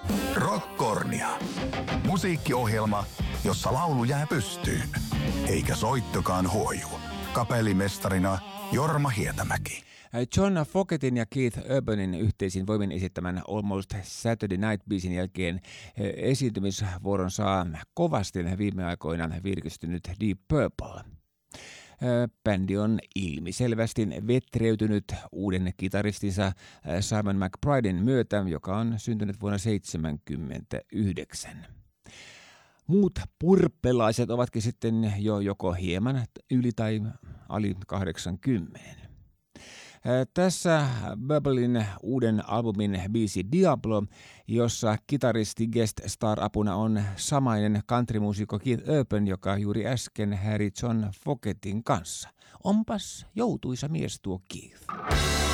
Rockkornia. Musiikkiohjelma, jossa laulu jää pystyyn, eikä soittokaan huoju. Kapellimestarina Jorma Hietämäki. John Fogertin ja Keith Urbanin yhteisin voimin esittämän Almost Saturday Night-biisin jälkeen esiintymisvuoron saa kovasti viime aikoina virkistynyt Deep Purple. Bändi on ilmiselvästi vetreytynyt uuden kitaristinsa Simon McBriden myötä, joka on syntynyt vuonna 1979. Muut purppelaiset ovatkin sitten jo joko hieman yli tai ali 80. Tässä Bubblein uuden albumin biisi Diablo, jossa kitaristi guest star-apuna on samainen countrymuusikko Keith Urban, joka juuri äsken häiri John Fogertin kanssa. Onpas joutuisa mies tuo Keith.